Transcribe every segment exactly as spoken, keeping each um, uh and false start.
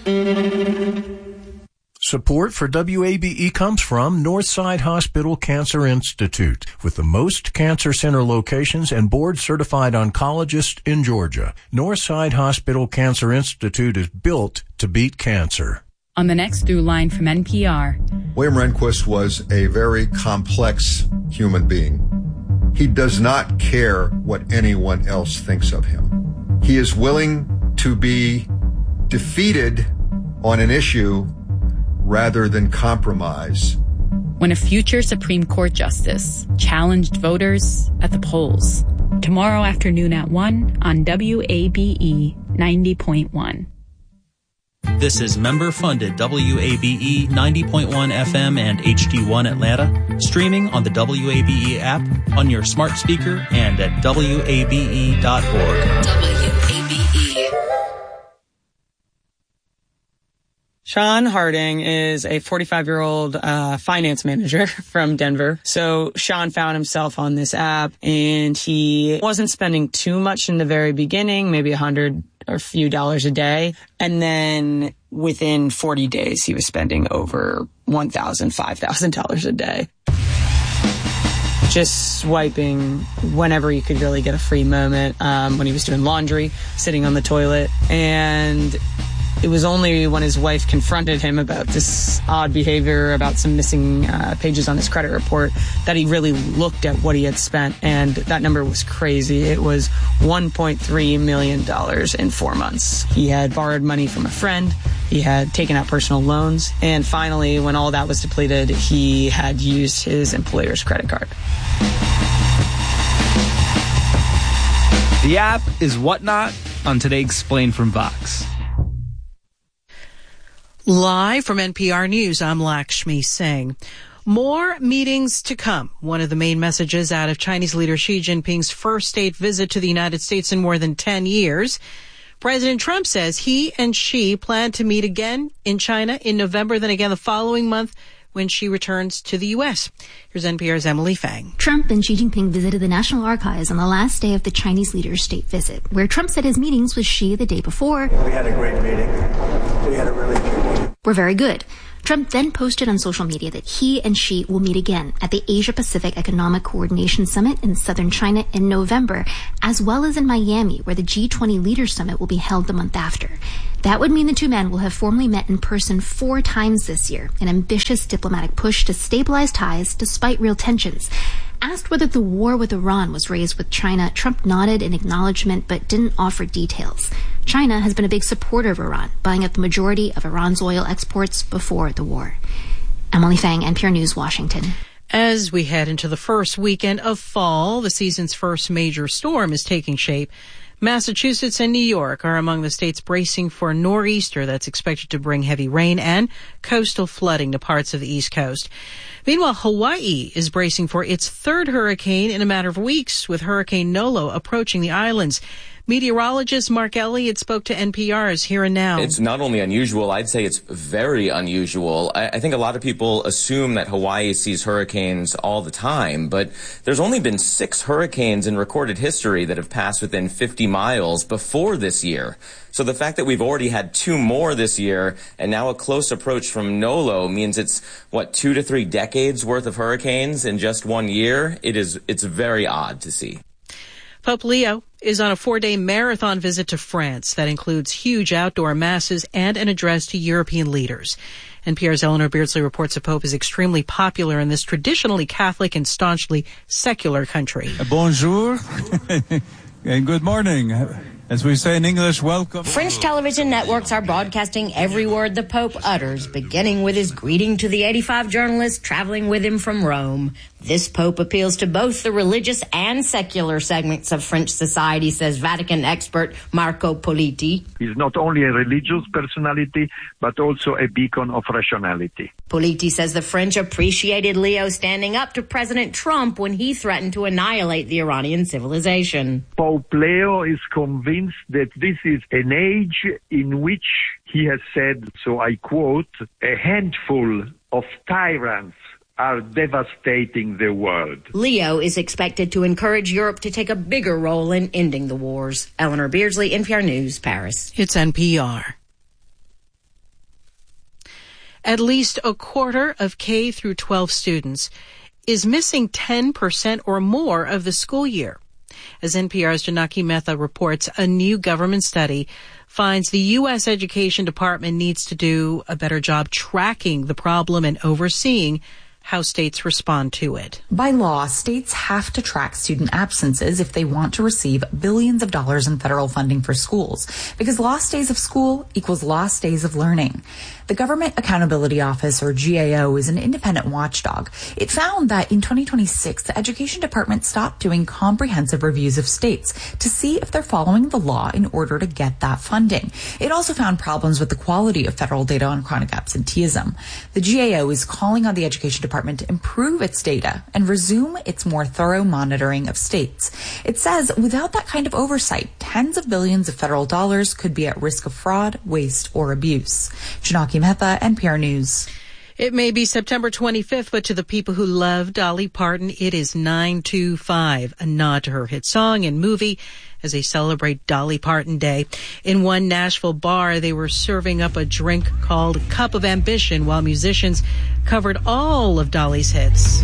Support for W A B E comes from Northside Hospital Cancer Institute, with the most cancer center locations and board-certified oncologists in Georgia. Northside Hospital Cancer Institute is built to beat cancer. On the next Through Line from N P R. William Rehnquist was a very complex human being. He does not care what anyone else thinks of him. He is willing to be defeated on an issue rather than compromise. When a future Supreme Court justice challenged voters at the polls. Tomorrow afternoon at one on W A B E ninety point one. This is member-funded W A B E ninety point one F M and H D one Atlanta, streaming on the W A B E app, on your smart speaker, and at W A B E dot org. W A B E. Sean Harding is a forty-five-year-old uh, finance manager from Denver. So Sean found himself on this app, and he wasn't spending too much in the very beginning, maybe a hundred or a few dollars a day. And then within forty days, he was spending over one thousand dollars, five thousand dollars a day. Just swiping whenever he could really get a free moment, um, when he was doing laundry, sitting on the toilet. And it was only when his wife confronted him about this odd behavior, about some missing uh, pages on his credit report, that he really looked at what he had spent. And that number was crazy. It was one point three million dollars in four months. He had borrowed money from a friend. He had taken out personal loans. And finally, when all that was depleted, he had used his employer's credit card. The app is Whatnot on Today Explained from Vox. Live from N P R News, I'm Lakshmi Singh. More meetings to come. One of the main messages out of Chinese leader Xi Jinping's first state visit to the United States in more than ten years. President Trump says he and Xi plan to meet again in China in November, then again the following month when Xi returns to the U S. Here's N P R's Emily Fang. Trump and Xi Jinping visited the National Archives on the last day of the Chinese leader's state visit, where Trump said his meetings with Xi the day before We had a great meeting. We had a really good meeting. Were very good. Trump then posted on social media that he and Xi will meet again at the Asia-Pacific Economic Coordination Summit in southern China in November, as well as in Miami, where the G twenty Leaders Summit will be held the month after. That would mean the two men will have formally met in person four times this year, an ambitious diplomatic push to stabilize ties despite real tensions. Asked whether the war with Iran was raised with China, Trump nodded in acknowledgement but didn't offer details. China has been a big supporter of Iran, buying up the majority of Iran's oil exports before the war. Emily Fang, N P R News, Washington. As we head into the first weekend of fall, the season's first major storm is taking shape. Massachusetts and New York are among the states bracing for a nor'easter that's expected to bring heavy rain and coastal flooding to parts of the East Coast. Meanwhile, Hawaii is bracing for its third hurricane in a matter of weeks, with Hurricane Nolo approaching the islands. Meteorologist Mark Elliott spoke to N P R's Here and Now. It's not only unusual, I'd say it's very unusual. I, I think a lot of people assume that Hawaii sees hurricanes all the time, but there's only been six hurricanes in recorded history that have passed within fifty miles before this year. So the fact that we've already had two more this year and now a close approach from Nolo means it's, what, two to three decades worth of hurricanes in just one year? It is, it's very odd to see. Pope Leo is on a four-day marathon visit to France that includes huge outdoor masses and an address to European leaders. N P R's Eleanor Beardsley reports the Pope is extremely popular in this traditionally Catholic and staunchly secular country. Bonjour and good morning. As we say in English, welcome. French television networks are broadcasting every word the Pope utters, beginning with his greeting to the eighty-five journalists traveling with him from Rome. This Pope appeals to both the religious and secular segments of French society, says Vatican expert Marco Politi. He's not only a religious personality, but also a beacon of rationality. Politi says the French appreciated Leo standing up to President Trump when he threatened to annihilate the Iranian civilization. Pope Leo is convinced that this is an age in which, he has said, so I quote, a handful of tyrants are devastating the world. Leo is expected to encourage Europe to take a bigger role in ending the wars. Eleanor Beardsley, N P R News, Paris. It's N P R. At least a quarter of K through twelve students is missing ten percent or more of the school year. As N P R's Janaki Mehta reports, a new government study finds the U S Education Department needs to do a better job tracking the problem and overseeing how states respond to it. By law, states have to track student absences if they want to receive billions of dollars in federal funding for schools, because lost days of school equals lost days of learning. The Government Accountability Office, or G A O, is an independent watchdog. It found that in twenty twenty-six, the Education Department stopped doing comprehensive reviews of states to see if they're following the law in order to get that funding. It also found problems with the quality of federal data on chronic absenteeism. The G A O is calling on the Education Department to improve its data and resume its more thorough monitoring of states. It says without that kind of oversight, tens of billions of federal dollars could be at risk of fraud, waste, or abuse. Janaki Mehta, N P R News. It may be September twenty-fifth, but to the people who love Dolly Parton, it is nine two five, a nod to her hit song and movie as they celebrate Dolly Parton Day. In one Nashville bar, they were serving up a drink called Cup of Ambition while musicians covered all of Dolly's hits.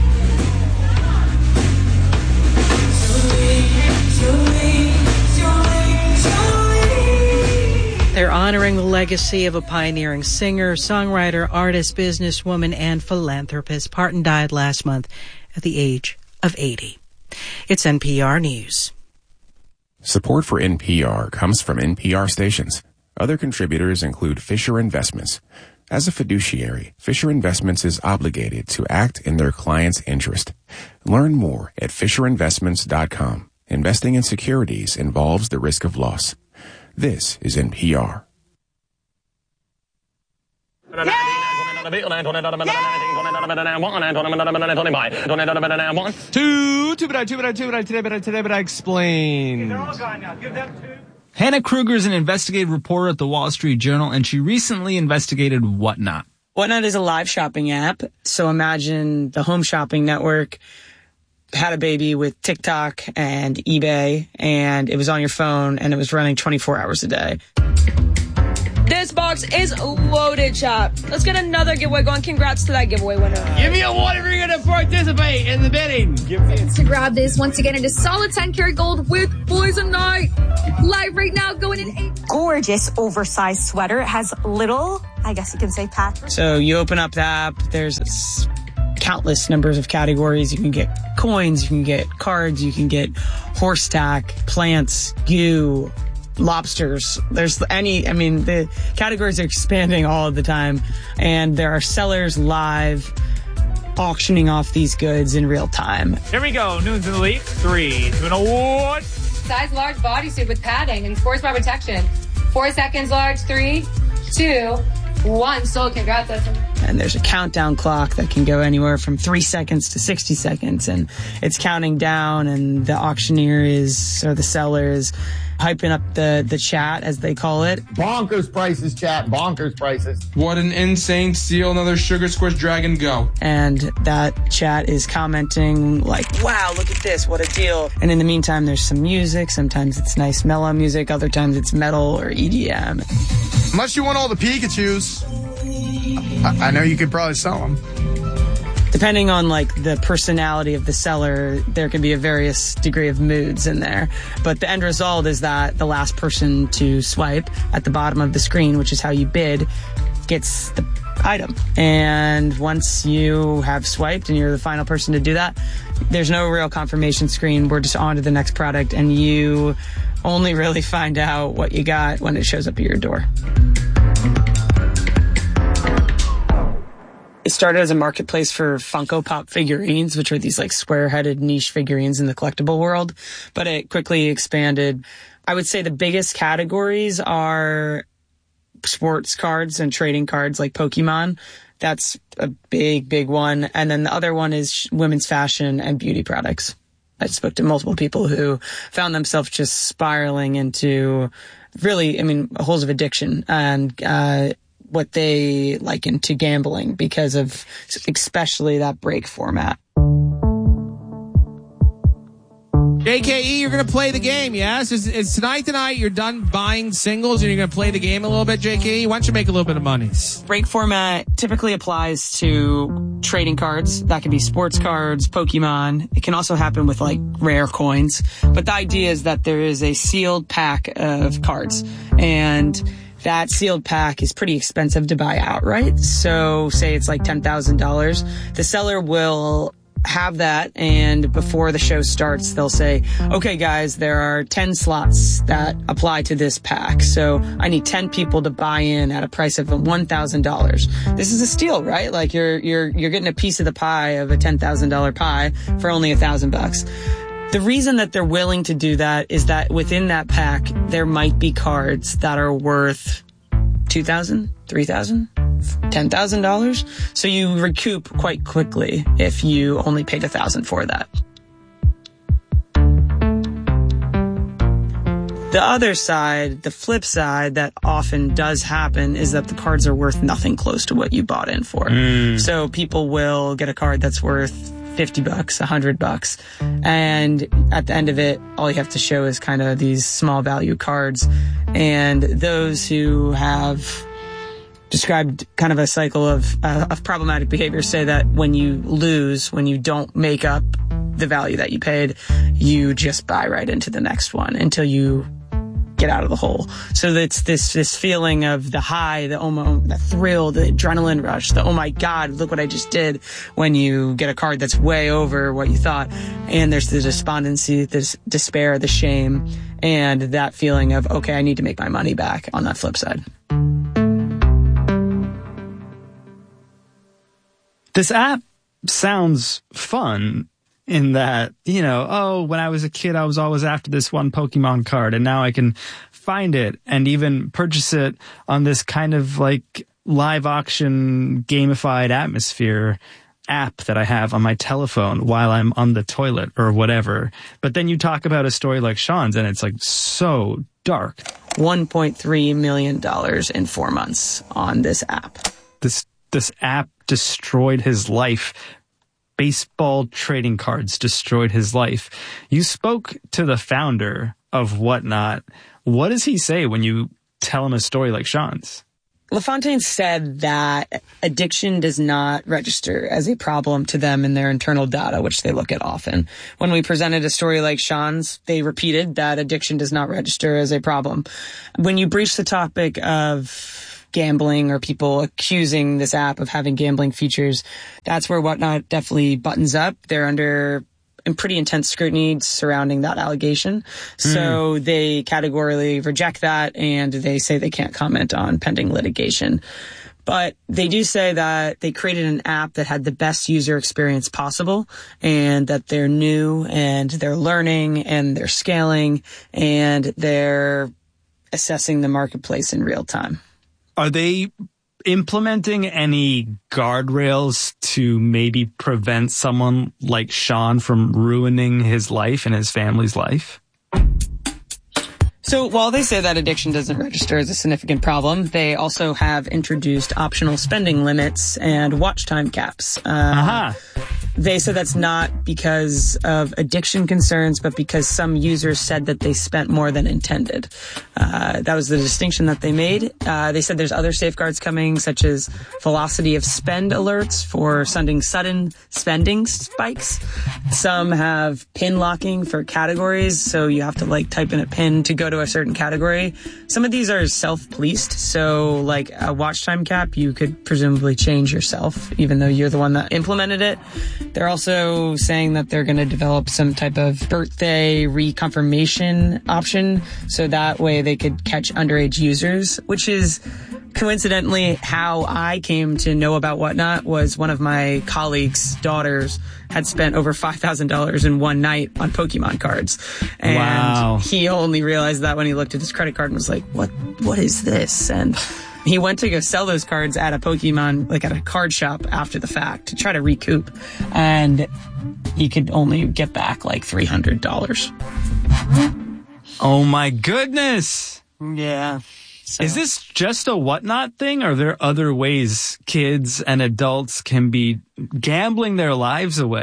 They're honoring the legacy of a pioneering singer, songwriter, artist, businesswoman, and philanthropist. Parton died last month at the age of eighty. It's N P R News. Support for N P R comes from N P R stations. Other contributors include Fisher Investments. As a fiduciary, Fisher Investments is obligated to act in their client's interest. Learn more at fisher investments dot com. Investing in securities involves the risk of loss. This is N P R. Two, two, but I, two, but I, two, but I, today, but I, today, but I explain. They're all gone now. Give them two. Hannah Kruger is an investigative reporter at the Wall Street Journal, and she recently investigated Whatnot. Whatnot is a live shopping app. So imagine the Home Shopping Network had a baby with TikTok and eBay, and it was on your phone, and it was running twenty-four hours a day. This box is loaded, chat. Let's get another giveaway going. Congrats to that giveaway winner. Give me a one if you're going to participate in the bidding. Give me to grab this once again into solid ten karat gold with Poison Night. Live right now, going in eight. Gorgeous oversized sweater. It has little, I guess you can say, patches. So you open up the app. There's this countless numbers of categories. You can get coins, you can get cards, you can get horse tack, plants, goo, lobsters. There's any, I mean, the categories are expanding all of the time, and there are sellers live auctioning off these goods in real time. Here we go. Nunes in the lead. Three, two, and a one. Size large bodysuit with padding and sports bra protection. Four seconds large. Three, two, one. Sold. Congrats, Justin. And there's a countdown clock that can go anywhere from three seconds to sixty seconds, and it's counting down, and the auctioneer is, or the seller is hyping up the, the chat, as they call it. Bonkers prices, chat. Bonkers prices. What an insane steal. Another Sugar Squish Dragon, go. And that chat is commenting like, wow, look at this. What a deal. And in the meantime, there's some music. Sometimes it's nice mellow music. Other times it's metal or E D M. Unless you want all the Pikachus, I, I know you could probably sell them. Depending on like the personality of the seller, there can be a various degree of moods in there. But the end result is that the last person to swipe at the bottom of the screen, which is how you bid, gets the item. And once you have swiped and you're the final person to do that, there's no real confirmation screen. We're just on to the next product, and you only really find out what you got when it shows up at your door. It started as a marketplace for Funko Pop figurines, which are these like square-headed niche figurines in the collectible world, but it quickly expanded. I would say the biggest categories are sports cards and trading cards like Pokemon. That's a big, big one. And then the other one is women's fashion and beauty products. I spoke to multiple people who found themselves just spiraling into really, I mean, holes of addiction and, uh, what they liken to gambling because of especially that break format. J K E, you're going to play the game, yes? It's, it's tonight tonight. You're done buying singles and you're going to play the game a little bit, J K E? Why don't you make a little bit of money? Break format typically applies to trading cards. That could be sports cards, Pokemon. It can also happen with like rare coins. But the idea is that there is a sealed pack of cards. And that sealed pack is pretty expensive to buy outright. So say it's like ten thousand dollars. The seller will have that, and before the show starts, they'll say, okay, guys, there are ten slots that apply to this pack. So I need ten people to buy in at a price of one thousand dollars. This is a steal, right? Like you're, you're, you're getting a piece of the pie of a ten thousand dollars pie for only a thousand bucks. The reason that they're willing to do that is that within that pack, there might be cards that are worth two thousand dollars, three thousand dollars, ten thousand dollars. So you recoup quite quickly if you only paid one thousand dollars for that. The other side, the flip side that often does happen is that the cards are worth nothing close to what you bought in for. Mm. So people will get a card that's worth fifty bucks, a hundred bucks. And at the end of it, all you have to show is kind of these small value cards. And those who have described kind of a cycle of, uh, of problematic behavior say that when you lose, when you don't make up the value that you paid, you just buy right into the next one until you get out of the hole. So it's this this feeling of the high, the almost the thrill, the adrenaline rush, the oh my god, look what I just did, when you get a card that's way over what you thought. And there's the despondency, the despair, the shame, and that feeling of okay, I need to make my money back on that flip side. This app sounds fun. In that, you know, oh, when I was a kid, I was always after this one Pokemon card, and now I can find it and even purchase it on this kind of like live auction gamified atmosphere app that I have on my telephone while I'm on the toilet or whatever. But then you talk about a story like Sean's, and it's like so dark. one point three million dollars in four months on this app. This this app destroyed his life. Baseball trading cards destroyed his life. You spoke to the founder of Whatnot. What does he say when you tell him a story like Sean's? LaFontaine said that addiction does not register as a problem to them in their internal data, which they look at often. When we presented a story like Sean's, they repeated that addiction does not register as a problem. When you breach the topic of gambling or people accusing this app of having gambling features, that's where Whatnot definitely buttons up. They're under pretty intense scrutiny surrounding that allegation. Mm. So they categorically reject that, and they say they can't comment on pending litigation. But they do say that they created an app that had the best user experience possible, and that they're new and they're learning and they're scaling and they're assessing the marketplace in real time. Are they implementing any guardrails to maybe prevent someone like Sean from ruining his life and his family's life? So while they say that addiction doesn't register as a significant problem, they also have introduced optional spending limits and watch time caps. Uh, uh-huh. They said that's not because of addiction concerns, but because some users said that they spent more than intended. Uh, that was the distinction that they made. Uh, they said there's other safeguards coming, such as velocity of spend alerts for sending sudden spending spikes. Some have pin locking for categories, so you have to like type in a pin to go to a certain category. Some of these are self-policed, so like a watch time cap, you could presumably change yourself, even though you're the one that implemented it. They're also saying that they're going to develop some type of birthday reconfirmation option, so that way they could catch underage users, which is coincidentally how I came to know about Whatnot. Was one of my colleagues' daughters had spent over five thousand dollars in one night on Pokemon cards. And wow. He only realized that when he looked at his credit card and was like, what, what is this? And he went to go sell those cards at a Pokemon, like at a card shop after the fact to try to recoup. And he could only get back like three hundred dollars. Oh my goodness. Yeah. So. Is this just a Whatnot thing, or are there other ways kids and adults can be gambling their lives away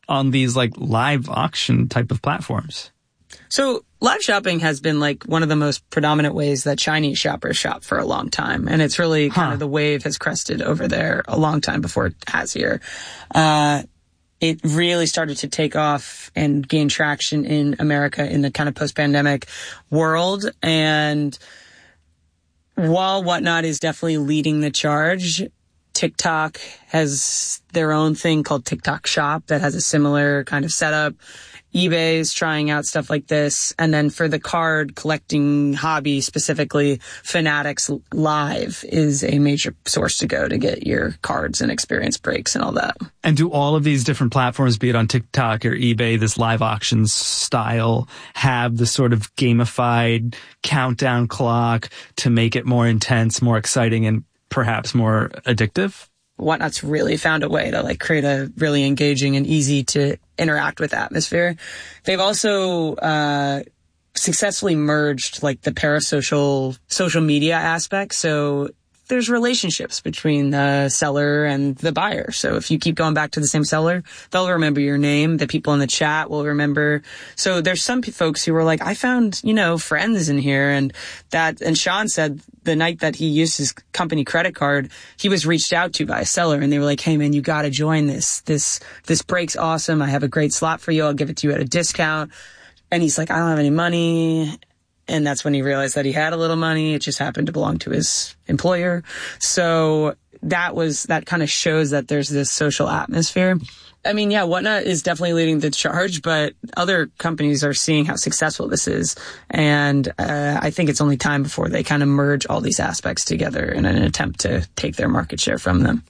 on these like live auction type of platforms? So live shopping has been like one of the most predominant ways that Chinese shoppers shop for a long time. And it's really kind huh. of the wave has crested over there a long time before it has here. Uh, it really started to take off and gain traction in America in the kind of post-pandemic world. And while Whatnot is definitely leading the charge, TikTok has their own thing called TikTok Shop that has a similar kind of setup. eBay is trying out stuff like this. And then for the card collecting hobby specifically, Fanatics Live is a major source to go to get your cards and experience breaks and all that. And do all of these different platforms, be it on TikTok or eBay, this live auctions style, have the sort of gamified countdown clock to make it more intense, more exciting, and perhaps more addictive? Whatnot's really found a way to like create a really engaging and easy to interact with atmosphere. They've also uh successfully merged like the parasocial social media aspect. So there's relationships between the seller and the buyer. So if you keep going back to the same seller, they'll remember your name. The people in the chat will remember. So there's some p- folks who were like, I found, you know, friends in here. And that, and Sean said the night that he used his company credit card, he was reached out to by a seller and they were like, hey man, you got to join this. This, this break's awesome. I have a great slot for you. I'll give it to you at a discount. And he's like, I don't have any money. And that's when he realized that he had a little money. It just happened to belong to his employer. So that was, that kind of shows that there's this social atmosphere. I mean, yeah, Whatnot is definitely leading the charge, but other companies are seeing how successful this is. And uh, I think it's only time before they kind of merge all these aspects together in an attempt to take their market share from them.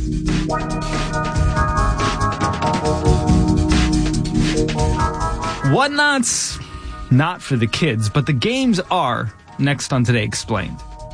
Whatnot's not for the kids, but the games are. Next on Today Explained.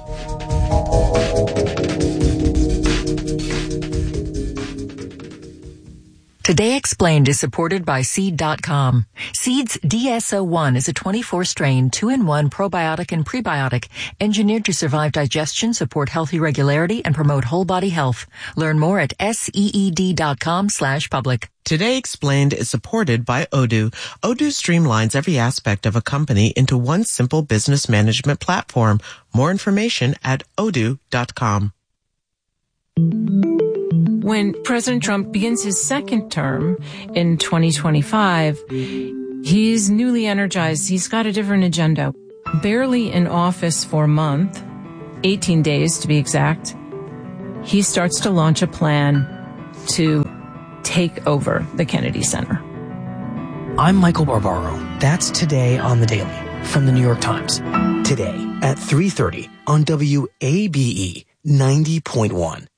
Today Explained is supported by Seed dot com. Seed's D S O one is a twenty-four strain, two in one probiotic and prebiotic, engineered to survive digestion, support healthy regularity, and promote whole body health. Learn more at seed dot com slash public. Today Explained is supported by Odoo. Odoo streamlines every aspect of a company into one simple business management platform. More information at odoo dot com. When President Trump begins his second term in twenty twenty-five, he's newly energized. He's got a different agenda. Barely in office for a month, eighteen days to be exact, he starts to launch a plan to take over the Kennedy Center. I'm Michael Barbaro. That's Today on the Daily from the New York Times. Today at three thirty on W A B E ninety point one.